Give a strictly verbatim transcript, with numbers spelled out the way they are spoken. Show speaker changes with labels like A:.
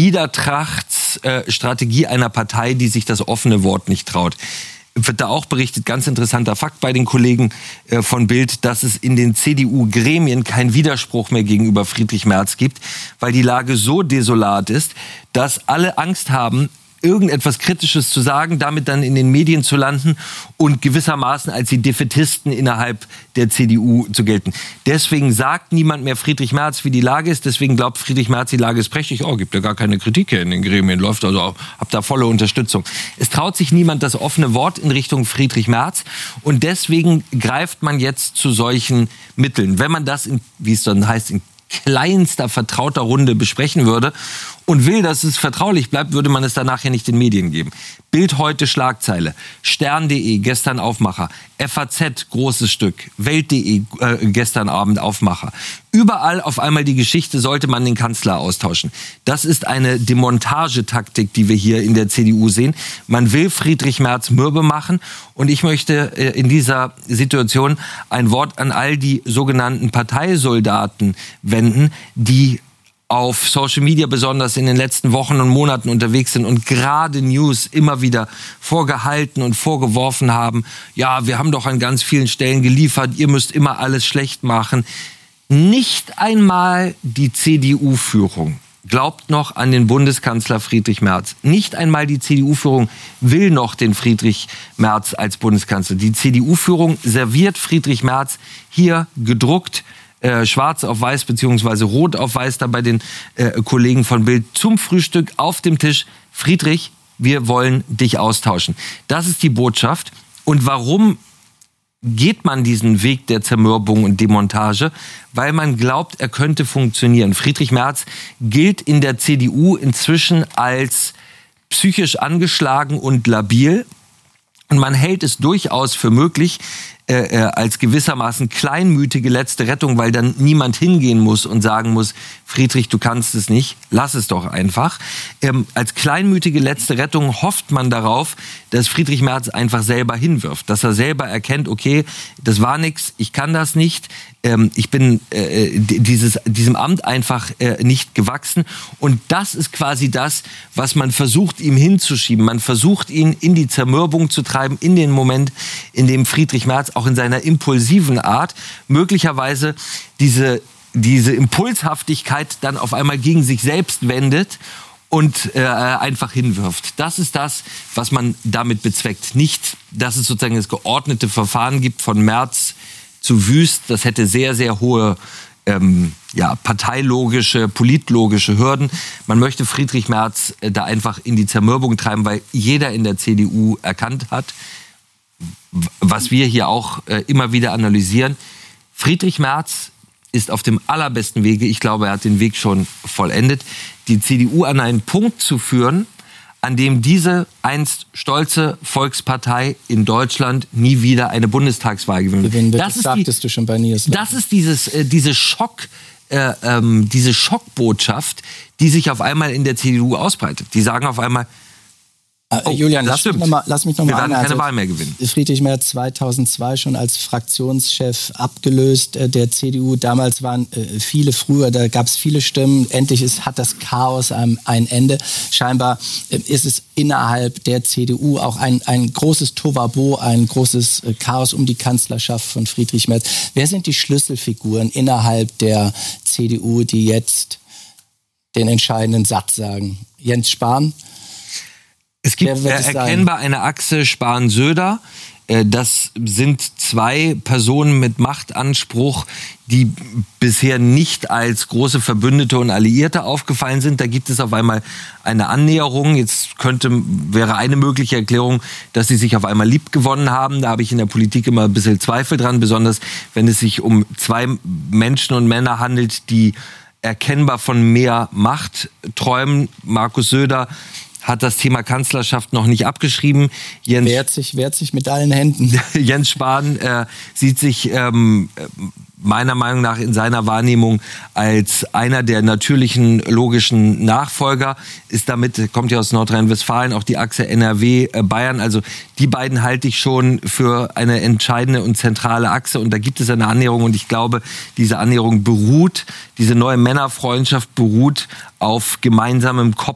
A: Niedertrachtsstrategie äh, einer Partei, die sich das offene Wort nicht traut. Wird da auch berichtet, ganz interessanter Fakt bei den Kollegen äh, von Bild, dass es in den C D U-Gremien keinen Widerspruch mehr gegenüber Friedrich Merz gibt, weil die Lage so desolat ist, dass alle Angst haben, irgendetwas Kritisches zu sagen, damit dann in den Medien zu landen und gewissermaßen als die Defätisten innerhalb der C D U zu gelten. Deswegen sagt niemand mehr Friedrich Merz, wie die Lage ist. Deswegen glaubt Friedrich Merz, die Lage ist prächtig. Oh, gibt ja gar keine Kritik hier in den Gremien. Läuft also auch, habt da volle Unterstützung. Es traut sich niemand das offene Wort in Richtung Friedrich Merz. Und deswegen greift man jetzt zu solchen Mitteln. Wenn man das, in, wie es dann heißt, in kleinster vertrauter Runde besprechen würde und will, dass es vertraulich bleibt, würde man es danach ja nicht den Medien geben. Bild heute Schlagzeile, Stern punkt de gestern Aufmacher, F A Z großes Stück, Welt punkt de äh, gestern Abend Aufmacher. Überall auf einmal die Geschichte, sollte man den Kanzler austauschen. Das ist eine Demontagetaktik, die wir hier in der C D U sehen. Man will Friedrich Merz mürbe machen und ich möchte äh, in dieser Situation ein Wort an all die sogenannten Parteisoldaten wenden, die auf Social Media besonders in den letzten Wochen und Monaten unterwegs sind und gerade News immer wieder vorgehalten und vorgeworfen haben, ja, wir haben doch an ganz vielen Stellen geliefert, ihr müsst immer alles schlecht machen. Nicht einmal die C D U-Führung glaubt noch an den Bundeskanzler Friedrich Merz. Nicht einmal die C D U-Führung will noch den Friedrich Merz als Bundeskanzler. Die C D U-Führung serviert Friedrich Merz hier gedruckt, Äh, schwarz auf weiß beziehungsweise rot auf weiß da bei den äh, Kollegen von Bild zum Frühstück auf dem Tisch. Friedrich, wir wollen dich austauschen. Das ist die Botschaft. Und warum geht man diesen Weg der Zermürbung und Demontage? Weil man glaubt, er könnte funktionieren. Friedrich Merz gilt in der C D U inzwischen als psychisch angeschlagen und labil. Und man hält es durchaus für möglich, äh, äh, als gewissermaßen kleinmütige letzte Rettung, weil dann niemand hingehen muss und sagen muss, Friedrich, du kannst es nicht, lass es doch einfach. Ähm, als kleinmütige letzte Rettung hofft man darauf, dass Friedrich Merz einfach selber hinwirft, dass er selber erkennt, okay, das war nix, ich kann das nicht, ähm, ich bin äh, dieses, diesem Amt einfach äh, nicht gewachsen. Und das ist quasi das, was man versucht, ihm hinzuschieben. Man versucht, ihn in die Zermürbung zu treiben, in den Moment, in dem Friedrich Merz auch in seiner impulsiven Art möglicherweise diese, diese Impulshaftigkeit dann auf einmal gegen sich selbst wendet und äh, einfach hinwirft. Das ist das, was man damit bezweckt. Nicht, dass es sozusagen das geordnete Verfahren gibt von Merz zu Wüst. Das hätte sehr, sehr hohe ähm, ja, parteilogische, politlogische Hürden. Man möchte Friedrich Merz äh, da einfach in die Zermürbung treiben, weil jeder in der C D U erkannt hat, was wir hier auch äh, immer wieder analysieren. Friedrich Merz ist auf dem allerbesten Wege, ich glaube, er hat den Weg schon vollendet, die C D U an einen Punkt zu führen, an dem diese einst stolze Volkspartei in Deutschland nie wieder eine Bundestagswahl gewinnen wird.
B: Das, das sagtest die, du schon bei Nils.
A: Das ist dieses, äh, diese Schock, äh, ähm, diese Schockbotschaft, die sich auf einmal in der C D U ausbreitet. Die sagen auf einmal,
B: Oh, Julian, lass mich, noch mal, lass mich noch
A: Wir
B: mal
A: werden
B: an.
A: keine
B: also,
A: Wahl mehr gewinnen.
B: Friedrich Merz zweitausendzwei schon als Fraktionschef abgelöst äh, der C D U. Damals waren äh, viele früher, da gab es viele Stimmen. Endlich ist, hat das Chaos ein, ein Ende. Scheinbar äh, ist es innerhalb der C D U auch ein, ein großes Tohuwabohu, ein großes äh, Chaos um die Kanzlerschaft von Friedrich Merz. Wer sind die Schlüsselfiguren innerhalb der C D U, die jetzt den entscheidenden Satz sagen? Jens Spahn?
A: Es gibt äh, erkennbar eine Achse Spahn-Söder. Äh, das sind zwei Personen mit Machtanspruch, die bisher nicht als große Verbündete und Alliierte aufgefallen sind. Da gibt es auf einmal eine Annäherung. Jetzt könnte, wäre eine mögliche Erklärung, dass sie sich auf einmal liebgewonnen haben. Da habe ich in der Politik immer ein bisschen Zweifel dran, besonders wenn es sich um zwei Menschen und Männer handelt, die erkennbar von mehr Macht träumen. Markus Söder hat das Thema Kanzlerschaft noch nicht abgeschrieben. Jens,
B: wehrt sich, wehrt sich mit allen Händen.
A: Jens Spahn äh, sieht sich ähm, meiner Meinung nach in seiner Wahrnehmung als einer der natürlichen, logischen Nachfolger. Ist damit, kommt ja aus Nordrhein-Westfalen, auch die Achse N R W-Bayern. Also die beiden halte ich schon für eine entscheidende und zentrale Achse. Und da gibt es eine Annäherung. Und ich glaube, diese Annäherung beruht, diese neue Männerfreundschaft beruht auf gemeinsamem Kopf